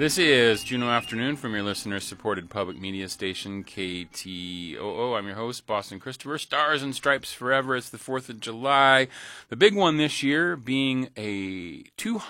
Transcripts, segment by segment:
This is Juneau Afternoon from your listener-supported public media station, KTOO. I'm your host, Boston Christopher. Stars and Stripes Forever. It's the 4th of July. The big one this year being a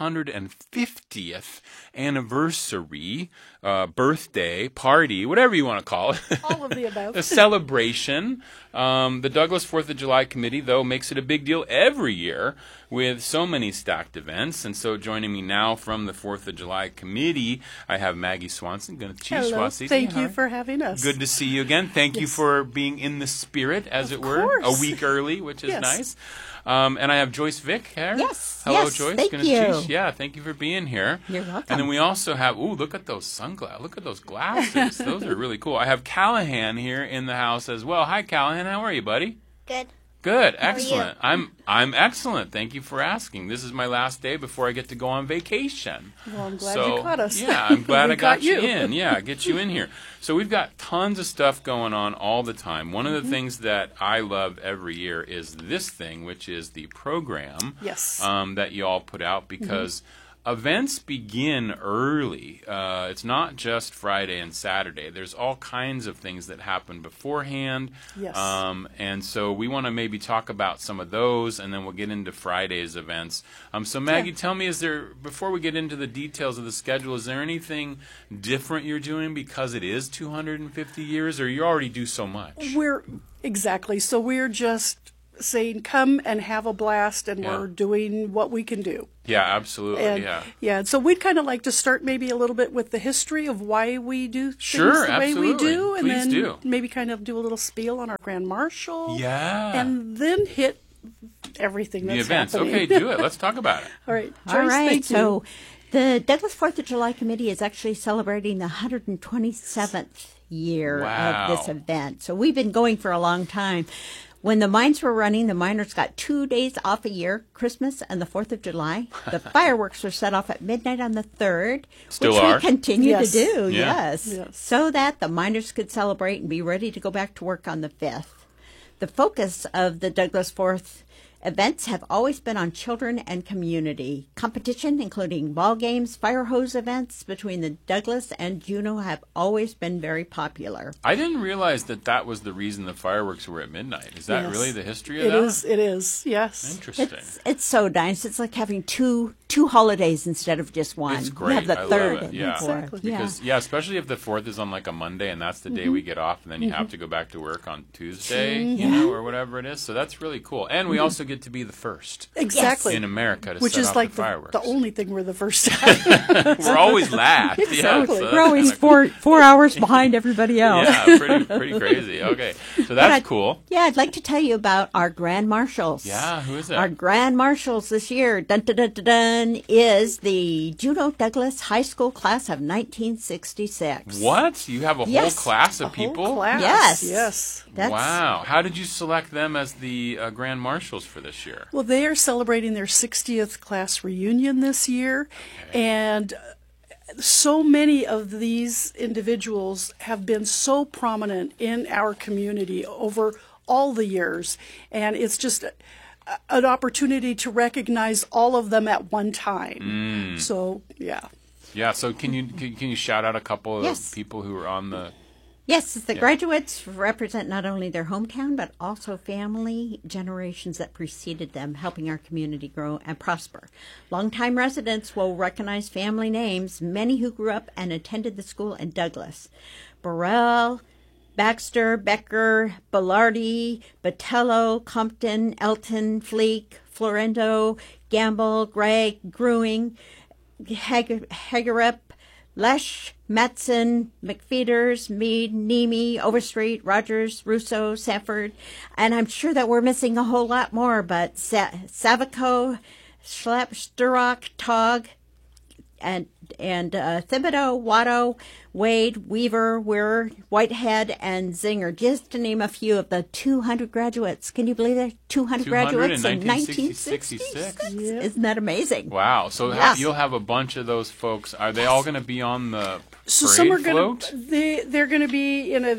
250th anniversary, birthday, party, whatever you want to call it. All of the above. A celebration. The Douglas 4th of July Committee, though, makes it a big deal every year with so many stacked events. And so joining me now from the 4th of July Committee, I have Maggie Swanson. Hello. Thank you for having us. Good to see you again. Thank you for being in the spirit, as it were, a week early, which is nice. And I have Joyce Vick here. Yes. Hello, yes, Joyce. Thank you. Yeah, thank you for being here. You're welcome. And then we also have, look at those sunglasses. Look at those glasses. Those are really cool. I have Callahan here in the house as well. Hi, Callahan. How are you, buddy? Good. Good. How Excellent. are you? I'm excellent. Thank you for asking. This is my last day before I get to go on vacation. Well, I'm glad you caught us. Yeah, I'm glad I got you you in. Yeah, get you in here. So we've got tons of stuff going on all the time. One of the things that I love every year is this thing, which is the program that you all put out, because events begin early. It's not just Friday and Saturday. There's all kinds of things that happen beforehand. Yes. And so we want to maybe talk about some of those, and then we'll get into Friday's events. So Maggie, tell me, before we get into the details of the schedule, is there anything different you're doing because it is 250 years, or you already do so much? Exactly. So we're just saying come and have a blast, and we're doing what we can do. Yeah, absolutely. And so we'd kind of like to start maybe a little bit with the history of why we do things the way we do, and then maybe kind of do a little spiel on our Grand Marshal. Yeah. And then hit everything that's the events. happening. Okay, do it. Let's talk about it. All right. Joyce, All right. thank you. So the Douglas 4th of July Committee is actually celebrating the 127th year of this event. So we've been going for a long time. When the mines were running, the miners got 2 days off a year, Christmas and the 4th of July. The fireworks were set off at midnight on the 3rd, Still which are. we continue to do, Yeah. yes, so that the miners could celebrate and be ready to go back to work on the 5th. The focus of the Douglas 4th events have always been on children and community. Competition, including ball games, fire hose events between the Douglas and Juneau, have always been very popular. I didn't realize that was the reason the fireworks were at midnight. Is that really the history of that? It is, yes. Interesting. It's so nice. It's like having two holidays instead of just one. It's great. You have the I third love it. and Yeah. the fourth. Exactly. Because, especially if the 4th is on like a Monday and that's the day we get off, and then you have to go back to work on Tuesday, or whatever it is. So that's really cool. And we also get to be the first Exactly. in America to Which set is off like the fireworks. the only thing we're the first time. We're always last. Exactly. Yeah, so We're always four hours behind everybody else. Yeah, pretty crazy. Okay, so that's cool. Yeah, I'd like to tell you about our Grand Marshals. Yeah, who is that? Our Grand Marshals this year, is the Juneau Douglas High School class of 1966. What? You have a whole class of people? Whole class. Yes. Yes. Wow. How did you select them as the Grand Marshals for this year? Well, they are celebrating their 60th class reunion this year, and so many of these individuals have been so prominent in our community over all the years, and it's just an opportunity to recognize all of them at one time. So, yeah. Yeah, so can you shout out a couple of people who are on the... Yes, the graduates represent not only their hometown, but also family generations that preceded them, helping our community grow and prosper. Longtime residents will recognize family names, many who grew up and attended the school in Douglas. Burrell, Baxter, Becker, Bellardi, Botello, Compton, Elton, Fleek, Florendo, Gamble, Gregg, Grewing, Hagerup, Lesh, Matson, McFeeters, Meade, Nemi, Overstreet, Rogers, Russo, Sanford, and I'm sure that we're missing a whole lot more, but Savico, Schlepp, Sturrock, Togg, and Thibodeau, Watto, Wade, Weaver, Weir, Whitehead, and Zinger, just to name a few of the 200 graduates. Can you believe that? 200 graduates in 1966? Yeah. Isn't that amazing? Wow. So you'll have a bunch of those folks. Are they all going to be on the some are float? They're going to be in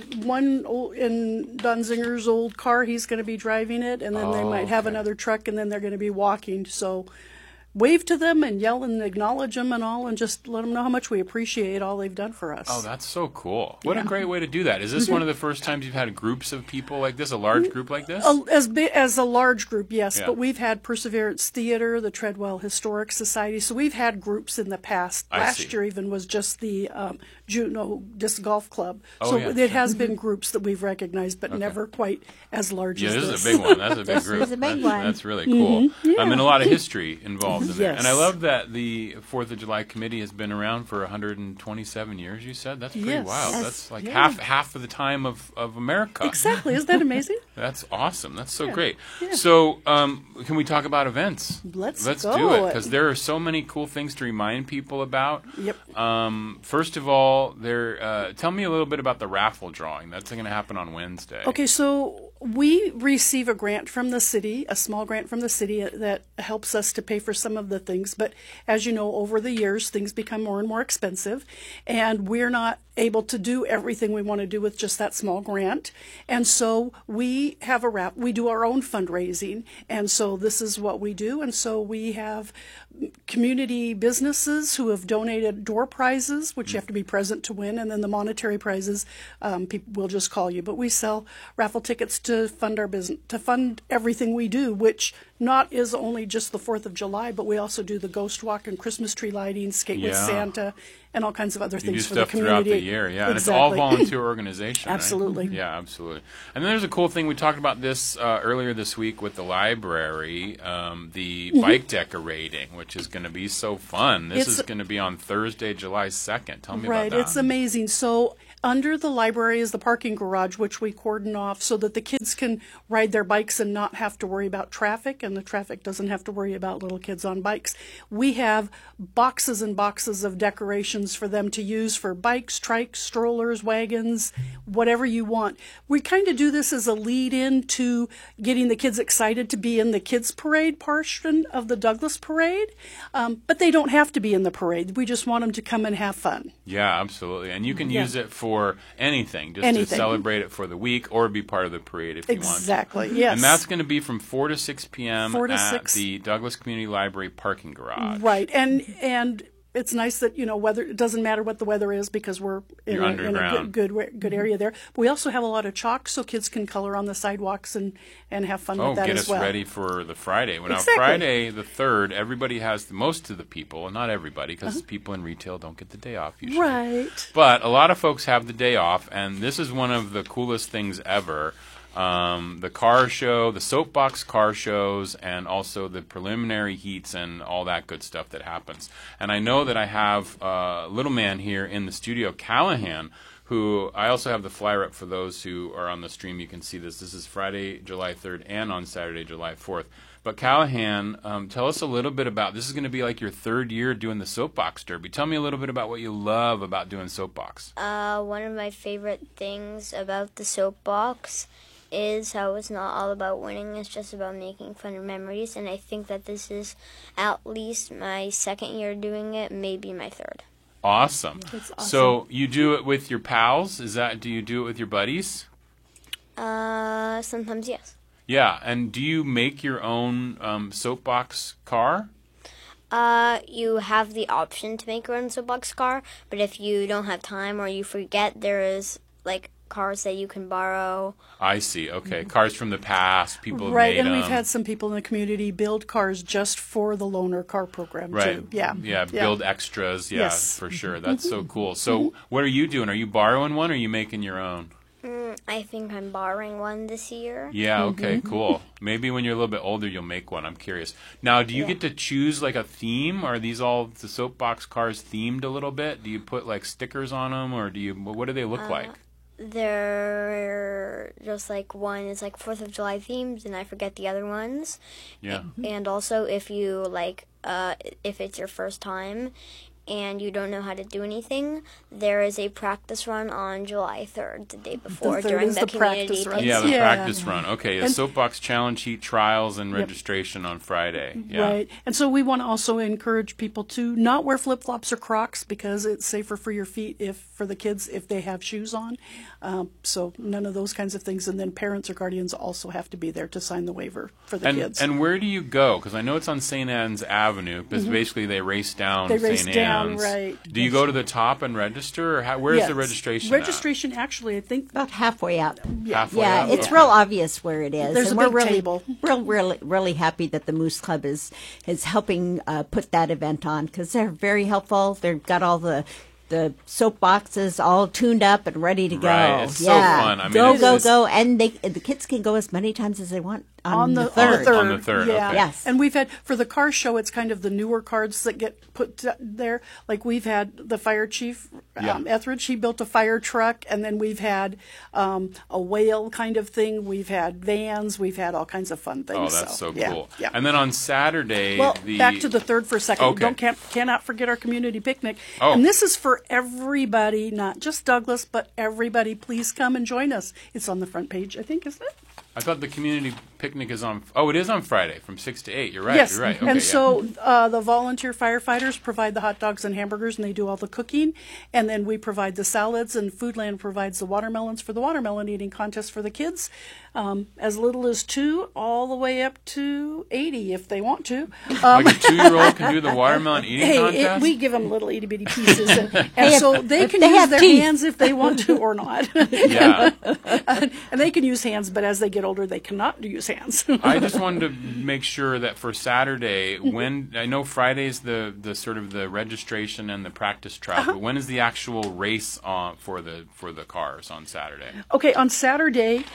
in Don Zinger's old car. He's going to be driving it, and then they might have another truck, and then they're going to be walking. So wave to them and yell and acknowledge them and all, and just let them know how much we appreciate all they've done for us. Oh, that's so cool. What a great way to do that. Is this one of the first times you've had groups of people like this, a large group like this? As a large group, yes. Yeah. But we've had Perseverance Theater, the Treadwell Historic Society. So we've had groups in the past. Last year even was just the Juneau Disc Golf Club. So it has been groups that we've recognized, but never quite as large as this. Yeah, this is a big one. That's a big group. This is a big one. That's really cool. Yeah. And a lot of history involved in there. Yes. And I love that the 4th of July Committee has been around for 127 years, you said? That's pretty wild. That's like half of the time of America. Exactly. Isn't that amazing? That's awesome. That's so great. Yeah. So can we talk about events? Let's do it, because there are so many cool things to remind people about. Yep. First of all, tell me a little bit about the raffle drawing. That's going to happen on Wednesday. Okay, so we receive a grant from the city, a small grant from the city that helps us to pay for some of the things. But as you know, over the years, things become more and more expensive, and we're not able to do everything we want to do with just that small grant. And so we have we do our own fundraising, and so this is what we do. And so we have community businesses who have donated door prizes, which you have to be present to win, and then the monetary prizes, people will just call you. But we sell raffle tickets to fund our business, to fund everything we do, which not is only just the 4th of July, but we also do the Ghost Walk and Christmas tree lighting, Skate with Santa, and all kinds of other things for the community. You do stuff throughout the year, yeah. And it's all volunteer organization, Absolutely. Right? Yeah, absolutely. And then there's a cool thing, we talked about this earlier this week with the library, the bike decorating, which is going to be so fun. This is going to be on Thursday, July 2nd. Tell me about that. Right, it's amazing. So under the library is the parking garage, which we cordon off so that the kids can ride their bikes and not have to worry about traffic, and the traffic doesn't have to worry about little kids on bikes. We have boxes and boxes of decorations for them to use for bikes, trikes, strollers, wagons, whatever you want. We kind of do this as a lead-in to getting the kids excited to be in the kids' parade portion of the Douglas Parade, but they don't have to be in the parade. We just want them to come and have fun. Yeah, absolutely. And you can use it for anything, just to celebrate it for the week or be part of the parade if you want to. Exactly, yes. And that's going to be from 4 to 6 p.m. at the Douglas Community Library parking garage. Right, and it's nice that, weather, it doesn't matter what the weather is because we're in a good area there. But we also have a lot of chalk so kids can color on the sidewalks and have fun with that as well. Get us ready for the Friday. Well, now, Friday the 3rd, everybody has, most of the people, and not everybody, because people in retail don't get the day off usually. Right. But a lot of folks have the day off, and this is one of the coolest things ever. The car show, the soapbox car shows, and also the preliminary heats and all that good stuff that happens. And I know that I have little man here in the studio, Callahan, who I also have the flyer up for those who are on the stream. You can see this. This is Friday, July 3rd, and on Saturday, July 4th. But Callahan, tell us a little bit about, this is going to be like your 3rd year doing the Soapbox Derby. Tell me a little bit about what you love about doing Soapbox. One of my favorite things about the Soapbox is how it's not all about winning, it's just about making fun memories, and I think that this is at least my 2nd year doing it, maybe my 3rd. Awesome. That's awesome. So you do it with your pals? Do you do it with your buddies? Sometimes yes. Yeah, and do you make your own soapbox car? You have the option to make your own soapbox car, but if you don't have time or you forget, there is cars that you can borrow. I see. Okay, cars from the past. People have right, made and we've had some people in the community build cars just for the loaner car program too. Yeah, build extras. Yeah, yes. For sure. That's so cool. So, what are you doing? Are you borrowing one, or are you making your own? I think I'm borrowing one this year. Yeah. Okay. Cool. Maybe when you're a little bit older, you'll make one. I'm curious. Now, do you get to choose a theme? Are these all the soapbox cars themed a little bit? Do you put stickers on them, or what do they look like? They're just one is 4th of July themed, and I forget the other ones. Yeah. And also, if you if it's your first time, and you don't know how to do anything, there is a practice run on July 3rd, the day before, during the community run. Yeah, the practice run. Okay, a soapbox challenge heat trials and registration on Friday. Yeah. Right. And so we want to also encourage people to not wear flip-flops or Crocs because it's safer for your feet for the kids if they have shoes on. So none of those kinds of things. And then parents or guardians also have to be there to sign the waiver for the kids. And where do you go? Because I know it's on St. Anne's Avenue, because basically they race down St. Anne's. Right. Do you go to the top and register, or where's the registration? Registration, actually, I think about halfway up. Halfway up? It's real obvious where it is. There's and a we're big table. really happy that the Moose Club is helping put that event on, because they're very helpful. They've got all the soap boxes all tuned up and ready to go. Right, it's so fun. I mean, go, and the kids can go as many times as they want on the 3rd. On the 3rd, yeah. okay. Yes. And we've had, for the car show, it's kind of the newer cards that get put there. Like we've had the fire chief, Etheridge, he built a fire truck, and then we've had a whale kind of thing. We've had vans. We've had all kinds of fun things. Oh, that's so cool. Yeah. And then on Saturday, back to the 3rd for a second. Okay. Cannot forget our community picnic. Oh. And this is for everybody, not just Douglas, but everybody. Please come and join us. It's on the front page, I think, isn't it? I thought the community picnic is on. Oh, it is on Friday from 6 to 8. You're right. Yes, You're right. Okay, and so the volunteer firefighters provide the hot dogs and hamburgers, and they do all the cooking. And then we provide the salads, and Foodland provides the watermelons for the watermelon eating contest for the kids, as little as 2, all the way up to 80 if they want to. Like a 2-year-old can do the watermelon eating contest? We give them little itty bitty pieces, and so they can use their hands if they want to or not. Yeah. And they can use hands, but as they get older, they cannot use hands. I just wanted to make sure that for Saturday, when I know Friday's the sort of the registration and the practice trial, but when is the actual race for the cars on Saturday? Okay, on Saturday,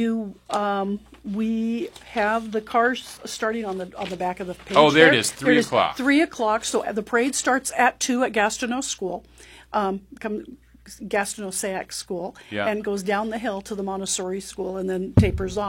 we have the cars starting on the back of the page. Oh, there it is, 3 o'clock. 3 o'clock. So the parade starts at 2 at Gastineau School. Gastineau SAAC School, and goes down the hill to the Montessori School and then tapers off.